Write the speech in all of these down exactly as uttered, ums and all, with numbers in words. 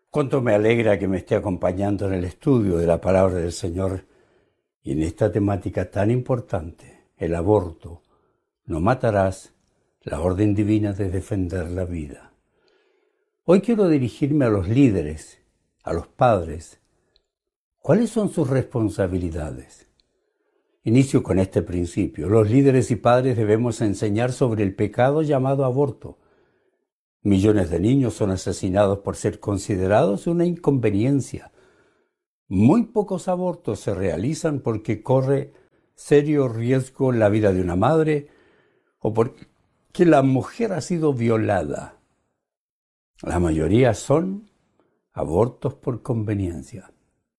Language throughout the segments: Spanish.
Cuánto me alegra que me esté acompañando en el estudio de la palabra del Señor y en esta temática tan importante, el aborto. No matarás, la orden divina de defender la vida. Hoy quiero dirigirme a los líderes, a los padres. ¿Cuáles son sus responsabilidades? Inicio con este principio. Los líderes y padres debemos enseñar sobre el pecado llamado aborto. Millones de niños son asesinados por ser considerados una inconveniencia. Muy pocos abortos se realizan porque corre serio riesgo la vida de una madre o porque la mujer ha sido violada. La mayoría son abortos por conveniencia.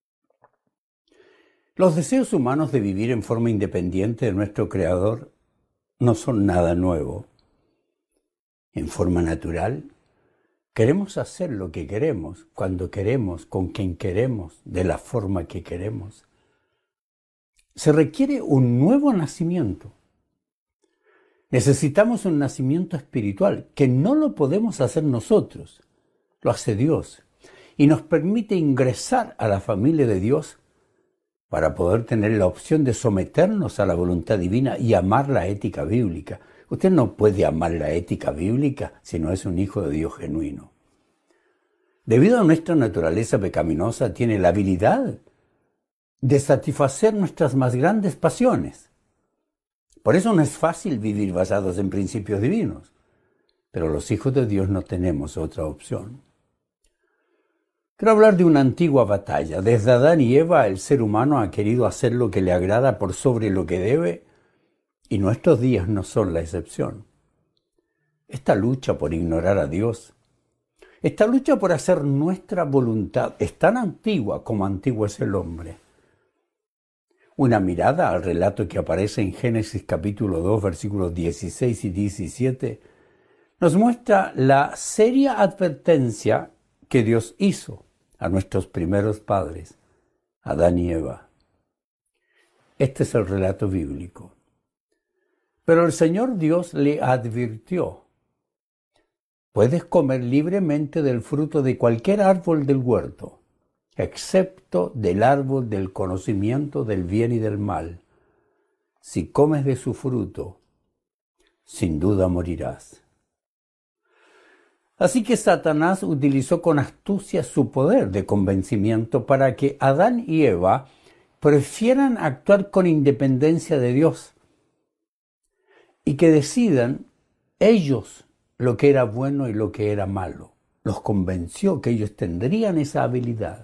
Los deseos humanos de vivir en forma independiente de nuestro Creador no son nada nuevo. En forma natural, queremos hacer lo que queremos, cuando queremos, con quien queremos, de la forma que queremos. Se requiere un nuevo nacimiento. Necesitamos un nacimiento espiritual, que no lo podemos hacer nosotros, lo hace Dios, y nos permite ingresar a la familia de Dios para poder tener la opción de someternos a la voluntad divina y amar la ética bíblica. Usted no puede amar la ética bíblica si no es un hijo de Dios genuino. Debido a nuestra naturaleza pecaminosa, tiene la habilidad de satisfacer nuestras más grandes pasiones. Por eso no es fácil vivir basados en principios divinos. Pero los hijos de Dios no tenemos otra opción. Quiero hablar de una antigua batalla. Desde Adán y Eva, el ser humano ha querido hacer lo que le agrada por sobre lo que debe, y nuestros días no son la excepción. Esta lucha por ignorar a Dios, esta lucha por hacer nuestra voluntad, es tan antigua como antiguo es el hombre. Una mirada al relato que aparece en Génesis capítulo dos, versículos dieciséis y diecisiete, nos muestra la seria advertencia que Dios hizo a nuestros primeros padres, Adán y Eva. Este es el relato bíblico. Pero el Señor Dios le advirtió: puedes comer libremente del fruto de cualquier árbol del huerto, excepto del árbol del conocimiento del bien y del mal. Si comes de su fruto, sin duda morirás. Así que Satanás utilizó con astucia su poder de convencimiento para que Adán y Eva prefieran actuar con independencia de Dios y que decidan ellos lo que era bueno y lo que era malo. Los convenció que ellos tendrían esa habilidad.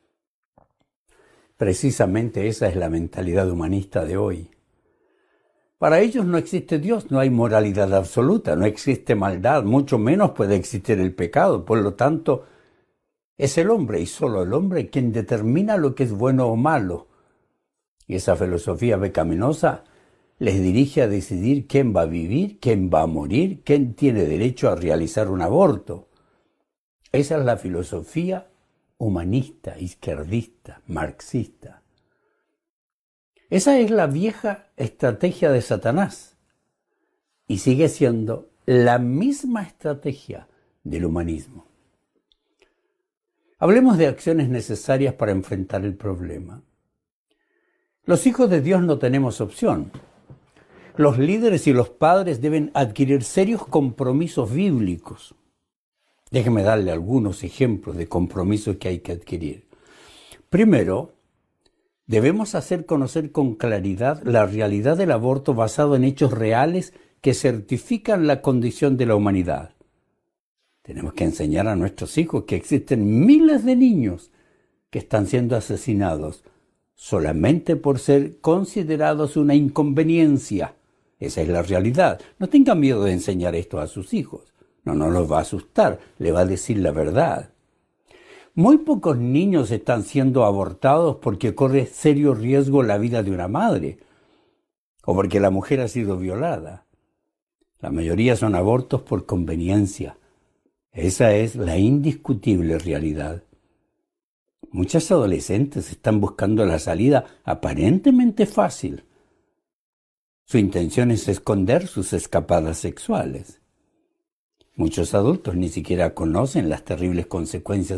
Precisamente esa es la mentalidad humanista de hoy. Para ellos no existe Dios, no hay moralidad absoluta, no existe maldad, mucho menos puede existir el pecado. Por lo tanto, es el hombre y solo el hombre quien determina lo que es bueno o malo. Y esa filosofía pecaminosa les dirige a decidir quién va a vivir, quién va a morir, quién tiene derecho a realizar un aborto. Esa es la filosofía humanista, izquierdista, marxista. Esa es la vieja estrategia de Satanás y sigue siendo la misma estrategia del humanismo. Hablemos de acciones necesarias para enfrentar el problema. Los hijos de Dios no tenemos opción. Los líderes y los padres deben adquirir serios compromisos bíblicos. Déjeme darle algunos ejemplos de compromisos que hay que adquirir. Primero, debemos hacer conocer con claridad la realidad del aborto basado en hechos reales que certifican la condición de la humanidad. Tenemos que enseñar a nuestros hijos que existen miles de niños que están siendo asesinados solamente por ser considerados una inconveniencia. Esa es la realidad. No tengan miedo de enseñar esto a sus hijos. No, no los va a asustar, le va a decir la verdad. Muy pocos niños están siendo abortados porque corre serio riesgo la vida de una madre o porque la mujer ha sido violada. La mayoría son abortos por conveniencia. Esa es la indiscutible realidad. Muchas adolescentes están buscando la salida aparentemente fácil. Su intención es esconder sus escapadas sexuales. Muchos adultos ni siquiera conocen las terribles consecuencias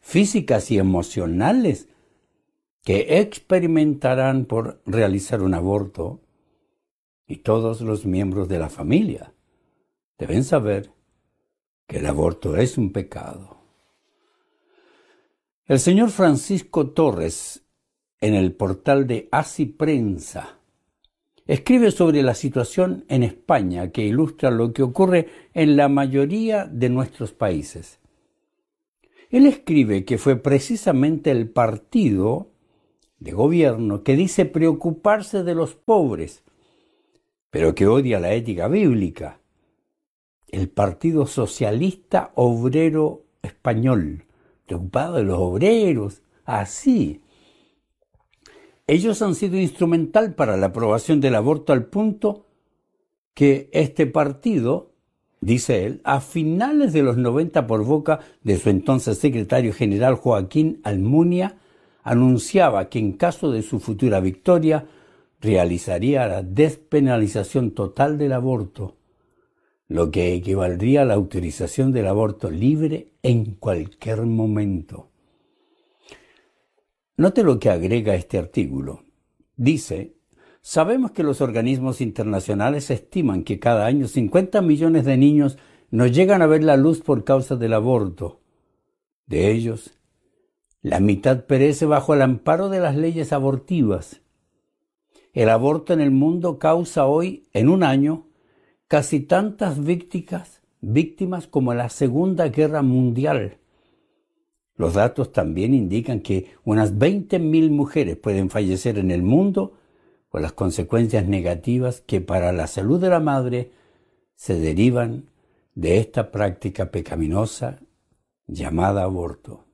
físicas y emocionales que experimentarán por realizar un aborto, y todos los miembros de la familia deben saber que el aborto es un pecado. El señor Francisco Torres, en el portal de Así Prensa, escribe sobre la situación en España que ilustra lo que ocurre en la mayoría de nuestros países. Él escribe que fue precisamente el partido de gobierno que dice preocuparse de los pobres, pero que odia la ética bíblica, el Partido Socialista Obrero Español, preocupado de los obreros, así. Ellos han sido instrumental para la aprobación del aborto al punto que este partido, dice él, a finales de los noventa por boca de su entonces secretario general Joaquín Almunia, anunciaba que en caso de su futura victoria realizaría la despenalización total del aborto, lo que equivaldría a la autorización del aborto libre en cualquier momento. Note lo que agrega este artículo. Dice, sabemos que los organismos internacionales estiman que cada año cincuenta millones de niños no llegan a ver la luz por causa del aborto. De ellos, la mitad perece bajo el amparo de las leyes abortivas. El aborto en el mundo causa hoy, en un año, casi tantas víctimas, víctimas como en la Segunda Guerra Mundial. Los datos también indican que unas veinte mil mujeres pueden fallecer en el mundo por las consecuencias negativas que para la salud de la madre se derivan de esta práctica pecaminosa llamada aborto.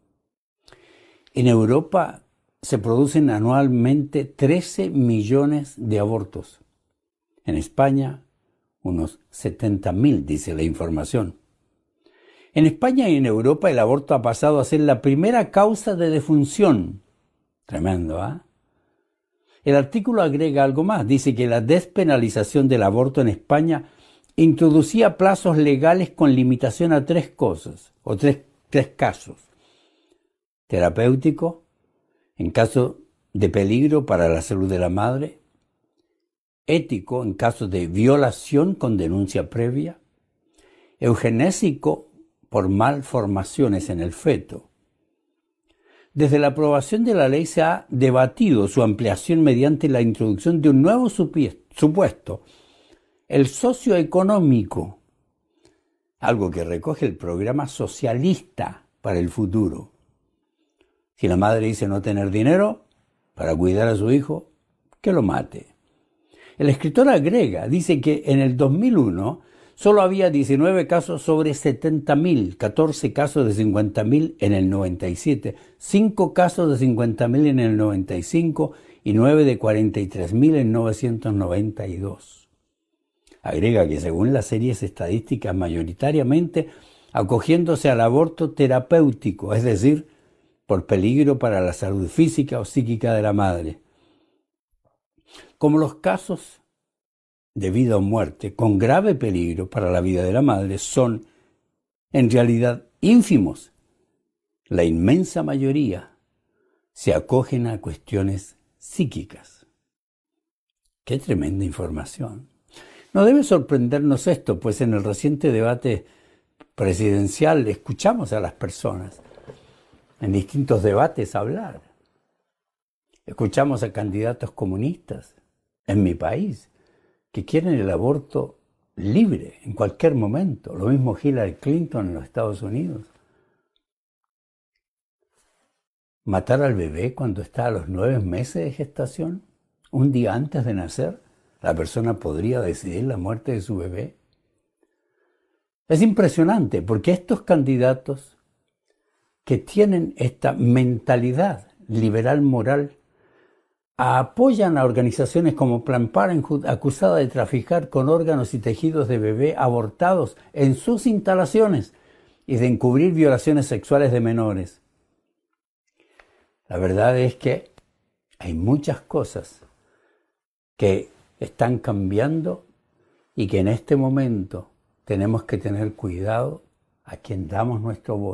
En Europa se producen anualmente trece millones de abortos. En España, unos setenta mil, dice la información. En España y en Europa el aborto ha pasado a ser la primera causa de defunción. Tremendo, ¿ah? ¿eh? El artículo agrega algo más. Dice que la despenalización del aborto en España introducía plazos legales con limitación a tres cosas, o tres, tres casos. Terapéutico, en caso de peligro para la salud de la madre. Ético, en caso de violación con denuncia previa. Eugenésico, por malformaciones en el feto. Desde la aprobación de la ley se ha debatido su ampliación mediante la introducción de un nuevo supuesto, el socioeconómico, algo que recoge el programa socialista para el futuro. Si la madre dice no tener dinero para cuidar a su hijo, que lo mate. El escritor agrega, dice que en el dos mil uno solo había diecinueve casos sobre setenta mil, catorce casos de cincuenta mil en el noventa y siete, cinco casos de cincuenta mil en el noventa y cinco y nueve de cuarenta y tres mil en mil novecientos noventa y dos. Agrega que según las series estadísticas mayoritariamente acogiéndose al aborto terapéutico, es decir, por peligro para la salud física o psíquica de la madre. Como los casos de vida o muerte con grave peligro para la vida de la madre son en realidad ínfimos, la inmensa mayoría se acogen a cuestiones psíquicas. ¡Qué tremenda información! No debe sorprendernos esto, pues en el reciente debate presidencial escuchamos a las personas en distintos debates hablar. Escuchamos a candidatos comunistas en mi país que quieren el aborto libre en cualquier momento. Lo mismo Hillary Clinton en los Estados Unidos. Matar al bebé cuando está a los nueve meses de gestación, un día antes de nacer, la persona podría decidir la muerte de su bebé. Es impresionante porque estos candidatos que tienen esta mentalidad liberal moral apoyan a organizaciones como Planned Parenthood, acusada de traficar con órganos y tejidos de bebé abortados en sus instalaciones y de encubrir violaciones sexuales de menores. La verdad es que hay muchas cosas que están cambiando y que en este momento tenemos que tener cuidado a quien damos nuestro voto.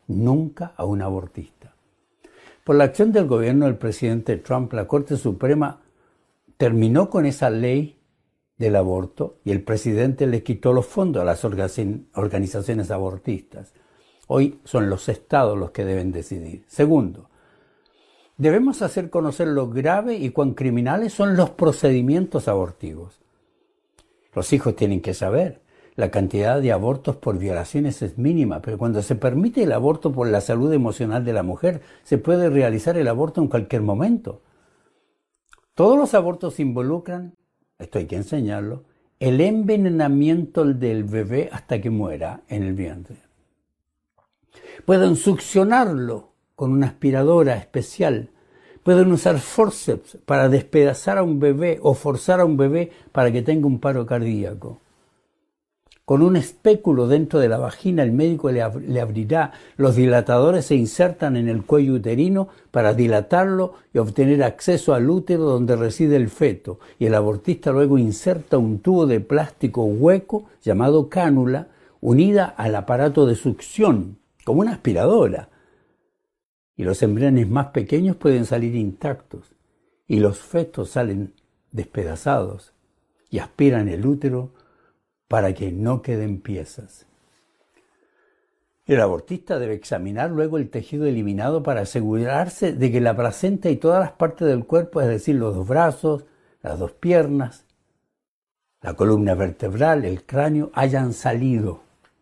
nunca a un abortista. Por la acción del gobierno del presidente Trump, la Corte Suprema terminó con esa ley del aborto y el presidente le quitó los fondos a las organizaciones abortistas. Hoy son los estados los que deben decidir. Segundo, debemos hacer conocer lo grave y cuán criminales son los procedimientos abortivos. Los hijos tienen que saber. La cantidad de abortos por violaciones es mínima, pero cuando se permite el aborto por la salud emocional de la mujer, se puede realizar el aborto en cualquier momento. Todos los abortos involucran, esto hay que enseñarlo, el envenenamiento del bebé hasta que muera en el vientre. Pueden succionarlo con una aspiradora especial. Pueden usar forceps para despedazar a un bebé o forzar a un bebé para que tenga un paro cardíaco. Con un espéculo dentro de la vagina, el médico le, ab- le abrirá. Los dilatadores se insertan en el cuello uterino para dilatarlo y obtener acceso al útero donde reside el feto. Y el abortista luego inserta un tubo de plástico hueco llamado cánula unida al aparato de succión, como una aspiradora. Y los embriones más pequeños pueden salir intactos. Y los fetos salen despedazados y aspiran el útero para que no queden piezas. El abortista debe examinar luego el tejido eliminado para asegurarse de que la placenta y todas las partes del cuerpo, es decir, los dos brazos, las dos piernas, la columna vertebral, el cráneo, hayan salido.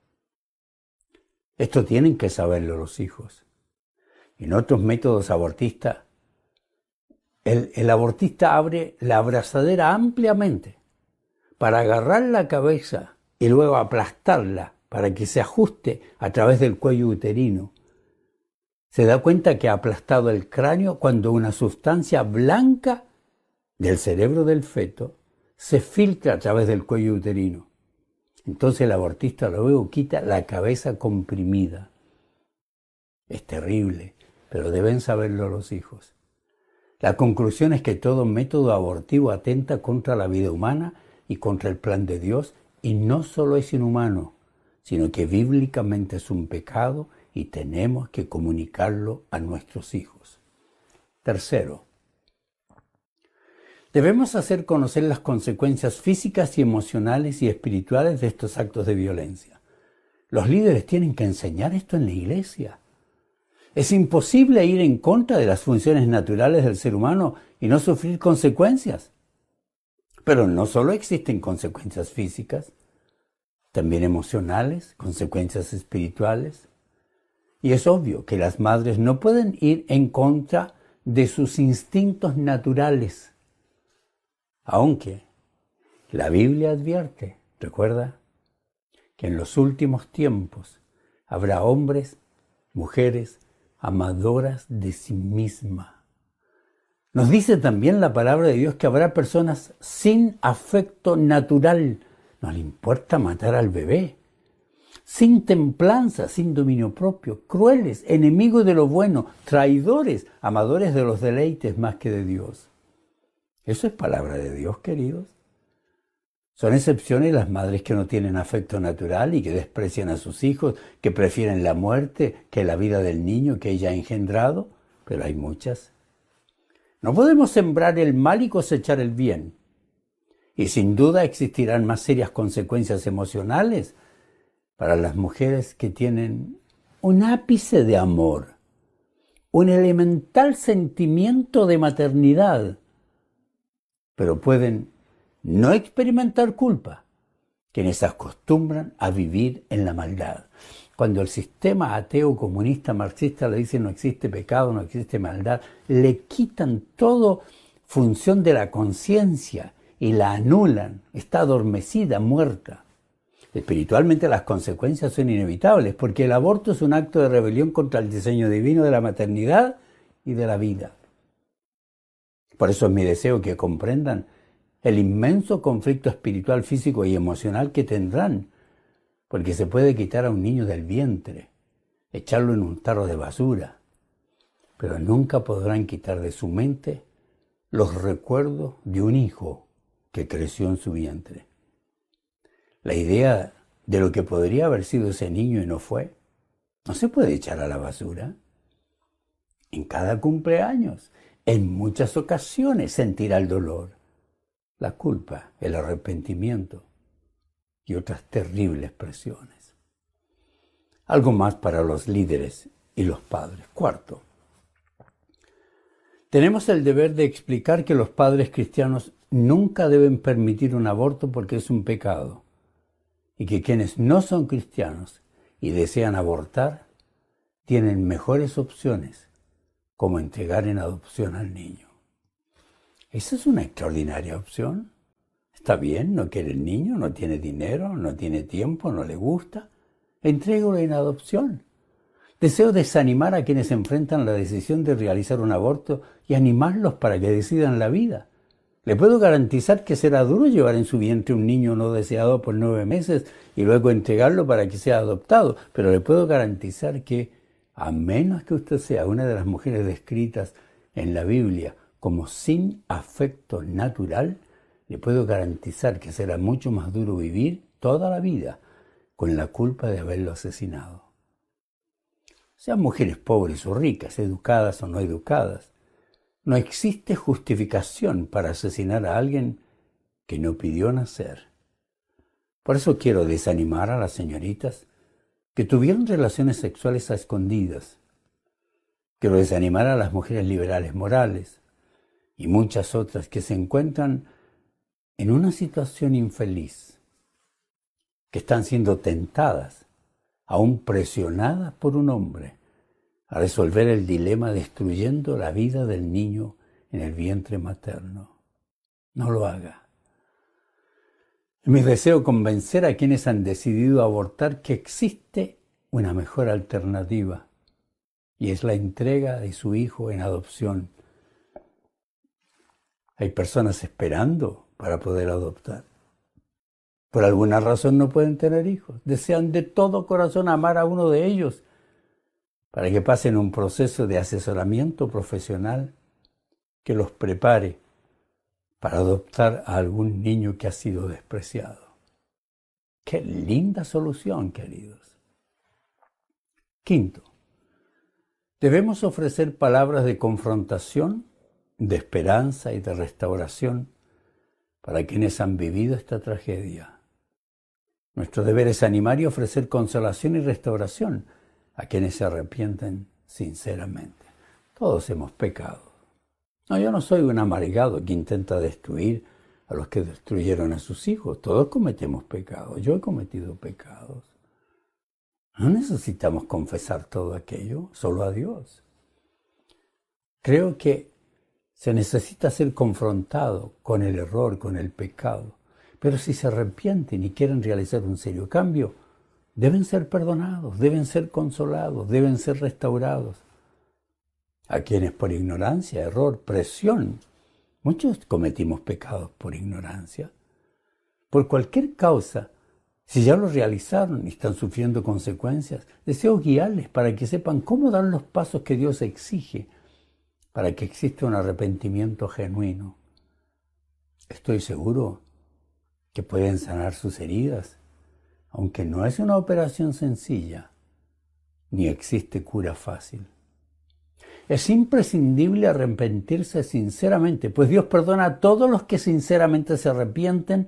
Esto tienen que saberlo los hijos. En otros métodos abortistas, el, el abortista abre la abrazadera ampliamente para agarrar la cabeza y luego aplastarla para que se ajuste a través del cuello uterino. Se da cuenta que ha aplastado el cráneo cuando una sustancia blanca del cerebro del feto se filtra a través del cuello uterino. Entonces el abortista luego quita la cabeza comprimida. Es terrible, pero deben saberlo los hijos. La conclusión es que todo método abortivo atenta contra la vida humana y contra el plan de Dios, y no solo es inhumano, sino que bíblicamente es un pecado y tenemos que comunicarlo a nuestros hijos. Tercero, debemos hacer conocer las consecuencias físicas y emocionales y espirituales de estos actos de violencia. Los líderes tienen que enseñar esto en la iglesia. Es imposible ir en contra de las funciones naturales del ser humano y no sufrir consecuencias. Pero no solo existen consecuencias físicas, también emocionales, consecuencias espirituales. Y es obvio que las madres no pueden ir en contra de sus instintos naturales. Aunque la Biblia advierte, recuerda, que en los últimos tiempos habrá hombres, mujeres, amadoras de sí misma. Nos dice también la palabra de Dios que habrá personas sin afecto natural. No le importa matar al bebé. Sin templanza, sin dominio propio, crueles, enemigos de lo bueno, traidores, amadores de los deleites más que de Dios. Eso es palabra de Dios, queridos. Son excepciones las madres que no tienen afecto natural y que desprecian a sus hijos, que prefieren la muerte que la vida del niño que ella ha engendrado, pero hay muchas. No podemos sembrar el mal y cosechar el bien. Y sin duda existirán más serias consecuencias emocionales para las mujeres que tienen un ápice de amor, un elemental sentimiento de maternidad, pero pueden no experimentar culpa, quienes se acostumbran a vivir en la maldad. Cuando el sistema ateo, comunista, marxista le dice no existe pecado, no existe maldad, le quitan toda función de la conciencia y la anulan, está adormecida, muerta. Espiritualmente las consecuencias son inevitables, porque el aborto es un acto de rebelión contra el diseño divino de la maternidad y de la vida. Por eso es mi deseo que comprendan el inmenso conflicto espiritual, físico y emocional que tendrán, porque se puede quitar a un niño del vientre, echarlo en un tarro de basura, pero nunca podrán quitar de su mente los recuerdos de un hijo que creció en su vientre. La idea de lo que podría haber sido ese niño y no fue, No se puede echar a la basura. En cada cumpleaños, en muchas ocasiones sentirá el dolor, la culpa, el arrepentimiento y otras terribles presiones. Algo más para los líderes y los padres. Cuarto, tenemos el deber de explicar que los padres cristianos nunca deben permitir un aborto porque es un pecado y que quienes no son cristianos y desean abortar tienen mejores opciones como entregar en adopción al niño. Esa es una extraordinaria opción. Está bien, no quiere el niño, no tiene dinero, no tiene tiempo, no le gusta. Entrégalo en adopción. Deseo desanimar a quienes enfrentan la decisión de realizar un aborto y animarlos para que decidan la vida. Le puedo garantizar que será duro llevar en su vientre un niño no deseado por nueve meses y luego entregarlo para que sea adoptado, pero le puedo garantizar que, a menos que usted sea una de las mujeres descritas en la Biblia como sin afecto natural, le puedo garantizar que será mucho más duro vivir toda la vida con la culpa de haberlo asesinado. Sean mujeres pobres o ricas, educadas o no educadas, no existe justificación para asesinar a alguien que no pidió nacer. Por eso quiero desanimar a las señoritas que tuvieron relaciones sexuales a escondidas. Quiero desanimar a las mujeres liberales morales y muchas otras que se encuentran en una situación infeliz, que están siendo tentadas, aún presionadas por un hombre, a resolver el dilema destruyendo la vida del niño en el vientre materno. No lo haga. Es mi deseo convencer a quienes han decidido abortar que existe una mejor alternativa, y es la entrega de su hijo en adopción. Hay personas esperando para poder adoptar. Por alguna razón no pueden tener hijos. Desean de todo corazón amar a uno de ellos para que pasen un proceso de asesoramiento profesional que los prepare para adoptar a algún niño que ha sido despreciado. ¡Qué linda solución, queridos! Quinto, debemos ofrecer palabras de confrontación, de esperanza y de restauración para quienes han vivido esta tragedia. Nuestro deber es animar y ofrecer consolación y restauración a quienes se arrepienten sinceramente. Todos hemos pecado. No, yo no soy un amargado que intenta destruir a los que destruyeron a sus hijos. Todos cometemos pecados. Yo he cometido pecados. No necesitamos confesar todo aquello, solo a Dios. Creo que se necesita ser confrontado con el error, con el pecado. Pero si se arrepienten y quieren realizar un serio cambio, deben ser perdonados, deben ser consolados, deben ser restaurados. A quienes por ignorancia, error, presión, muchos cometimos pecados por ignorancia. Por cualquier causa, si ya lo realizaron y están sufriendo consecuencias, deseo guiarles para que sepan cómo dar los pasos que Dios exige para que exista un arrepentimiento genuino. Estoy seguro que pueden sanar sus heridas, aunque no es una operación sencilla, ni existe cura fácil. Es imprescindible arrepentirse sinceramente, pues Dios perdona a todos los que sinceramente se arrepienten,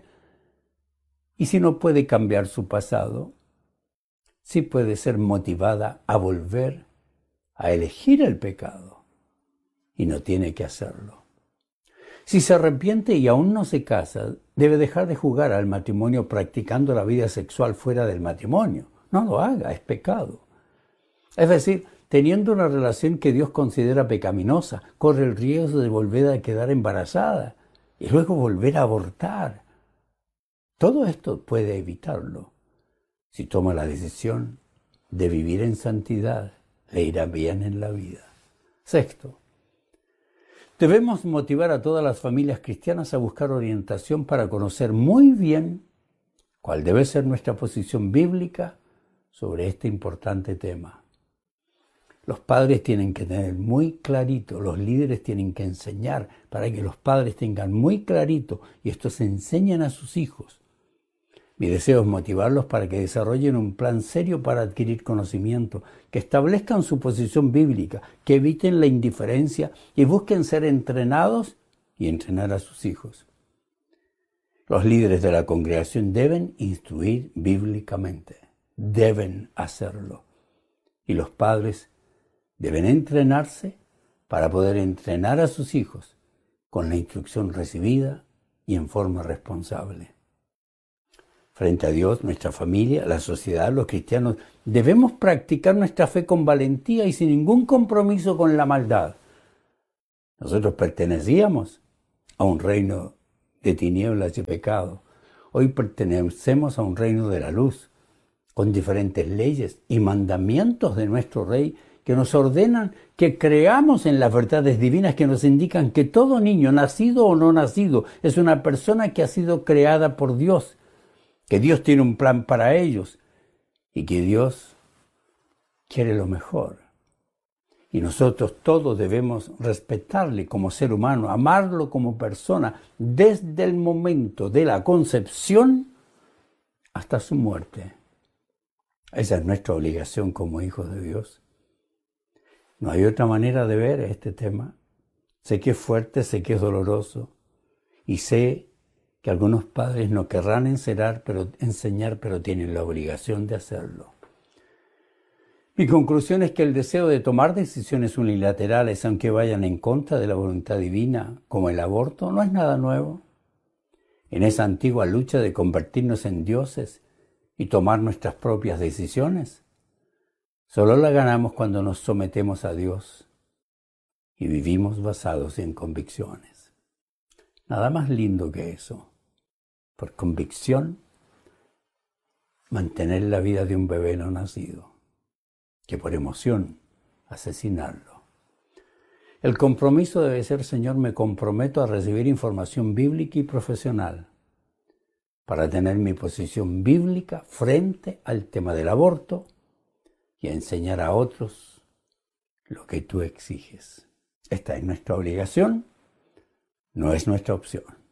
y si no puede cambiar su pasado, sí puede ser motivada a volver a elegir el pecado, y no tiene que hacerlo. Si se arrepiente y aún no se casa, debe dejar de jugar al matrimonio practicando la vida sexual fuera del matrimonio. No lo haga, es pecado. Es decir, teniendo una relación que Dios considera pecaminosa, corre el riesgo de volver a quedar embarazada y luego volver a abortar. Todo esto puede evitarlo. Si toma la decisión de vivir en santidad, le irá bien en la vida. Sexto, debemos motivar a todas las familias cristianas a buscar orientación para conocer muy bien cuál debe ser nuestra posición bíblica sobre este importante tema. Los padres tienen que tener muy clarito, los líderes tienen que enseñar para que los padres tengan muy clarito y esto se enseñan a sus hijos. Mi deseo es motivarlos para que desarrollen un plan serio para adquirir conocimiento, que establezcan su posición bíblica, que eviten la indiferencia y busquen ser entrenados y entrenar a sus hijos. Los líderes de la congregación deben instruir bíblicamente, deben hacerlo. Y los padres deben entrenarse para poder entrenar a sus hijos con la instrucción recibida y en forma responsable. Frente a Dios, nuestra familia, la sociedad, los cristianos, debemos practicar nuestra fe con valentía y sin ningún compromiso con la maldad. Nosotros pertenecíamos a un reino de tinieblas y pecado. Hoy pertenecemos a un reino de la luz, con diferentes leyes y mandamientos de nuestro Rey que nos ordenan que creamos en las verdades divinas que nos indican que todo niño, nacido o no nacido, es una persona que ha sido creada por Dios, que Dios tiene un plan para ellos y que Dios quiere lo mejor. Y nosotros todos debemos respetarle como ser humano, amarlo como persona, desde el momento de la concepción hasta su muerte. Esa es nuestra obligación como hijos de Dios. No hay otra manera de ver este tema. Sé que es fuerte, sé que es doloroso y sé que algunos padres no querrán enseñar, pero, enseñar, pero tienen la obligación de hacerlo. Mi conclusión es que el deseo de tomar decisiones unilaterales, aunque vayan en contra de la voluntad divina, como el aborto, no es nada nuevo. En esa antigua lucha de convertirnos en dioses y tomar nuestras propias decisiones, solo la ganamos cuando nos sometemos a Dios y vivimos basados en convicciones. Nada más lindo que eso. Por convicción, mantener la vida de un bebé no nacido, que por emoción, asesinarlo. El compromiso debe ser, Señor, me comprometo a recibir información bíblica y profesional para tener mi posición bíblica frente al tema del aborto y a enseñar a otros lo que tú exiges. Esta es nuestra obligación, no es nuestra opción.